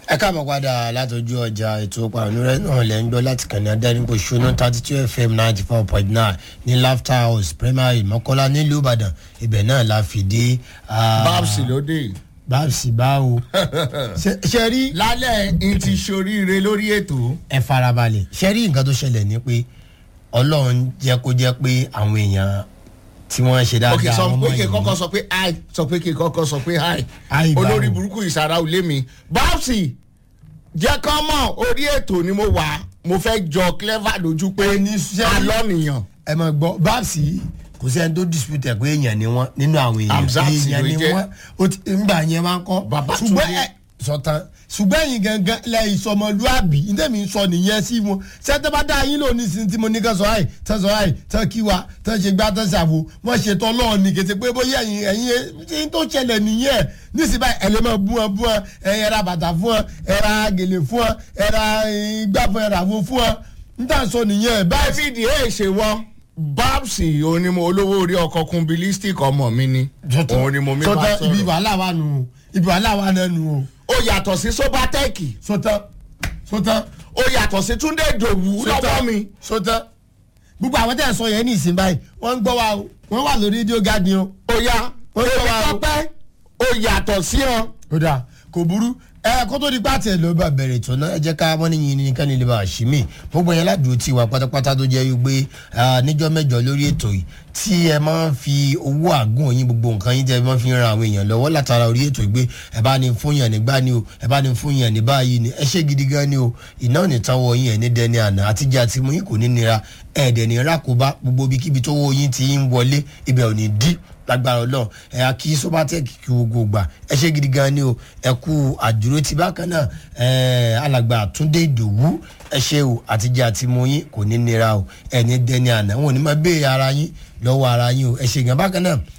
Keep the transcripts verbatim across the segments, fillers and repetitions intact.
ẹ káàmọ̀ padà látọjú ọjà ètò Paranúrẹ́ náà lẹ́ ń gbọ́ láti kàní adẹ́rìnpọ̀ ṣóná thirty two F M ninety four point nine ní Laughter House primary Mọ́kọ́lá nílùú Ìbàdàn ibẹ̀ náà la fìdí. Babs lóde. Babs báwo. ṣe rí. lálẹ́ n ti ṣoríire lórí ètò. ẹ farabalẹ̀ ṣe rí nǹkan tó ṣẹlẹ̀ ní pé Ọlọ́run jẹ́ kó jẹ́ pé àwọn èèyàn tí wọ́n ṣe dáadáa. ok sọ pé kí kọ́kọ́ sọ pé hi sọ pé kí kọ́kọ́ sọ pé hi olórí burúkú ìsara òlé mi Babs jẹ́ kán mọ̀ orí ètò ni mo wà mo fẹ́ jọ clever lójú pé alọ́ nìyàn. ẹ máa gbọ́ Babs kò sẹ́ni tó dispute pé èèyàn ni wọ́n nínú àwọn èèyàn èèyàn ni wọ́n nígbà yẹn máa ń kọ́ ṣùgbọ́n ẹ sọ̀tàn ṣùgbọ́n ẹ̀yin gangan lẹ́yìn sọmọlúàbí ntẹ̀mí sọ nìyẹn sí wọn ṣẹ́tẹ́ bá dá yín lónìí sí tí mo ní ká sọ àì tán sọ àì tán kí wa tán ṣe gbá tán ṣàwò wọ́n ṣe tọ́ lọ́ọ̀ ní kété pé bóyá ẹ̀yin ẹ̀yin ẹ̀yin tó ṣẹlẹ̀ nìyẹn níṣì báyìí ẹ̀ lè máa bú wọn bú wọn ẹ̀ ra bàtà fún wọn ẹ̀ ra gèlè fún wọn ẹ̀ ra igbá fún ẹ̀ ra wo fún wọn níta sọ nìyẹn. báyìí fìdí ẹ̀ ṣe wọ́n Babs òun ni mo olówó orí ọkọ̀ kumbilistic ọmọ mi ni òun ni mo mi bá sọ̀rọ̀. ibi wàhálà wà nù ibi wàhálà wà nù o. ó yàtọ̀ sí Sobatech. sọtán sọtán. ó yàtọ̀ sí Túndé Ìdòwú lọ́wọ́ mi. sọtán gbogbo àwọn tẹ̀ ń sọ yẹn ní ìsìn báyìí wọ́n ń gbọ́ wa o wọ́n wà lórí rédíò gadi o. ó yá ó yá pẹ́ ó yàtọ̀ sí wọn. ó dà kò burú ẹ kó tó di pàtẹ ló bá bẹ̀rẹ̀ tó náà ẹ jẹ́ ká wọ́n níyìn ní kẹ́ni lè bá a ṣí mi gbogbo yẹn ládùúgbò tí wà pátápátá tó jẹ́ wípé níjọ́ mẹ́jọ lórí ètò yìí tí ẹ máa ń fi owó àgùn yín gbogbo nǹkan yín tẹ́ ẹ máa fi ran àwọn èèyàn lọ́wọ́ látara orí ètò ìgbé ẹ bá ní fún yàn nígbà ni o ẹ bá ní fún yàn ní báyìí ni ẹ ṣe gidi gan ni o iná ò ní táwọ yín ẹ ní dẹni àná àtijọ́ àti mú yín kò ní nira ẹ̀ẹ́dẹ̀ ní rákòbá gbogbo ibikíbi tó wó yín ti ń wọlé ibẹ̀ ò ní dí lágbára Ọlọ́run ẹ a kí Sobatech kí gbogbo gbà ẹ ṣe gidi gan ni o ẹ kú àdúró tí bákan náà ẹ alàgbà Túndé Ìdòwú ẹ ṣe o àtijọ́ àti mú yín kò ní nira o ẹ ní dẹni àná wọn ò ní máa béèrè ara yín lọ́wọ́ ara yín o ẹ ṣe gan bákan náà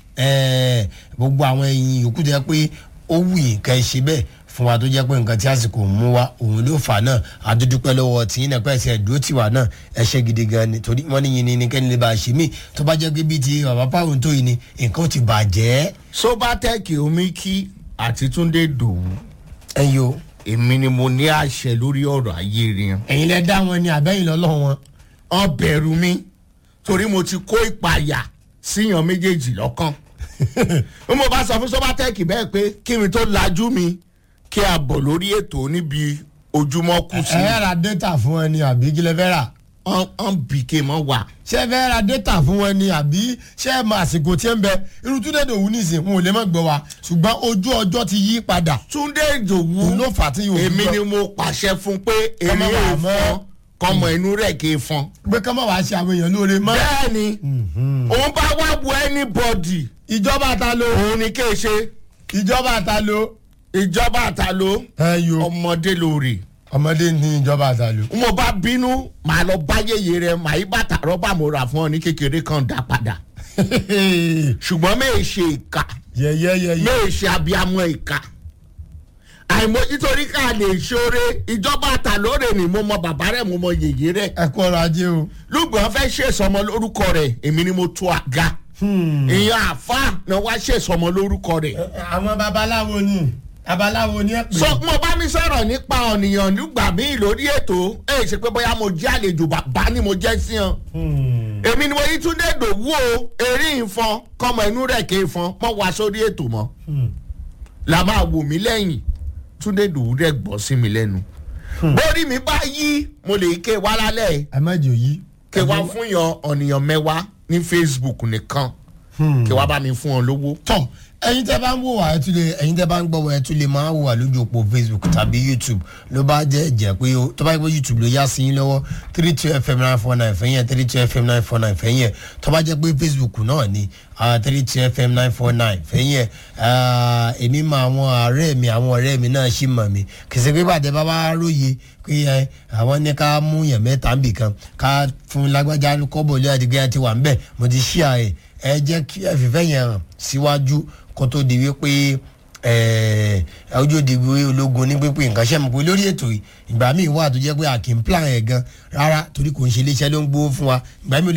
ẹ gbogbo àwọn ẹ̀yin yòókù jẹ́ pé ó wù yín ká ẹ ṣe bẹ́ẹ̀ fún wa tó jẹ́ pé nǹkan tí àsìkò mú wa òun ló fà náà àdúdúpẹ́ lọ́wọ́ tí yín náà pẹ̀sẹ̀ ẹ̀dúró tiwa náà ẹ ṣe gidi gan ni torí wọ́n ní yín ní kẹ́ni lè bá a ṣe mí tó bá jẹ́ pé bíi ti bàbá pàwọn tó yìí ni nǹkan ti bàjẹ́. Sobatech Omiki àti Túndé Ìdòwú. ẹ yo. èmi ni mo ní àṣẹ lórí ọ̀rọ̀ ayé rẹ̀. ẹ̀yin lẹ dá wọn ni àbẹ́yìn lọ́lọ́ wọn. ọ bẹ̀rù mi torí mo ti kó ìpayà síyàn méjèèjì lọ́kàn. mo bá sọ fún Sobatech bẹ́ẹ̀ pé kí mi tó lajú mi kí a bọ̀ lórí ètò níbi ojúmọ́ kù sí. ẹ ra data fún wọn ni àbí kí lẹ fẹ́ rà. ọ̀n bì ké mọ́ wà. ṣé ẹ fẹ́ ra data fún wọn ni àbí ṣé ẹ mọ àsìkò tí ẹ ń bẹ irú Túndé Ìdòwú nìsín wọn ò lè má gbọ́ wa ṣùgbọ́n ojú ọjọ́ ti yí padà. Túndé Ìdòwú ló fà tí yóò fi gbọ́. èmi ni mo pàṣẹ fún pé èmi ò fọ́n kọmọ inú rẹ̀ kì í fọ́n. pé kọ́mọ wàá ṣe àwọn èèyàn lóore mọ́. bẹ́ẹ̀ni òun bá wá bu anybody. ìjọba ta ló. òun ni kéè ṣe. ìjọba ta ló. ìjọba àtàló ọmọdé lórí. ọmọdé ní ìjọba àtàló. mo bá bínú màá lọ bá yèyé rẹ màá yí bàtà rọ́bà mo rà fún ọ ní kékeré kan dá padà. ṣùgbọ́n mẹ́ẹ̀ ṣe ìka mẹ́ẹ̀ ṣe abiyamọ ìka. àìmọ̀ nítorí ká lè ṣoore ìjọba àtàló rẹ̀ ni mo mọ bàbá rẹ̀ mo mọ yèyé rẹ̀. ẹ kú ọrọ̀ ajé o. lùgbọ́n fẹ́ ṣèṣọmọ lórúkọ rẹ̀ èmi ni mo tó àga. ìyẹn àfa náà wá ṣèṣọmọ lórúkọ rẹ̀. àwọn babaláwo ni babaláwo ni ẹ pè. sọ mo bá mi sọ̀rọ̀ nípa ọ̀nìyàn nígbà míì lórí ètò ẹ ṣe pé bóyá mo jẹ́ àlejò bàbá ni mo jẹ́ sí hàn. èmi ni mo yí Túndé Ìdòwú o eré ìfọn kọmọ inú rẹ̀ kì í fọn mọ́ wá sórí ètò mọ́. la máa wò mí lẹ́yìn Túndé Ìdòwú rẹ̀ gbọ́ sí mi lẹ́nu. bórí mi bá yí mo lè ké wá lálẹ́. ẹ má jò yí. ké wá fún yan ọ̀nìyàn mẹ́wàá ní Facebook nìkan ké wá bá mi fún ọ lówó. tọ́ ẹ̀yin tẹ́ bá ń wò wá ẹ tún lè ẹ̀yin tẹ́ bá ń gbọ́ wá ẹ tún lè máa wò wá lójú òpó Facebook tàbí YouTube ló bá jẹ́ jẹ́ pé tó bá yẹ pé YouTube ló yá sí yín lọ́wọ́ three two F M nine four nine fẹ́yìn three two F M nine four nine fẹ́yìn tó bá jẹ́ pé Facebook náà ni three two F M nine four nine fẹ́yìn èmi mọ àwọn ọ̀rẹ́ mi àwọn ọ̀rẹ́ mi náà ṣì mọ̀ mi kì í ṣe pé bàtẹ́ bá wá róye pé àwọn ní ká mú yàn mẹ́ta ń bì kan ká fún lágbájá kọ́bọ̀ lóyè àdìgẹ́ àti wà ń bẹ̀ mo ti ṣí àyè ẹ jẹ́ kí ẹ fìfẹ́ yẹn hàn síwájú kó tó di wípé ojú òdìgbò ológun ní pípé nǹkan ṣe mọ̀ pé lórí ètò yìí ìgbà míì wà tó jẹ́ pé àkì ń plan ẹ̀ gan rárá torí kò ń ṣe iléeṣẹ́ ló ń gbówó fún wa ìgbà míì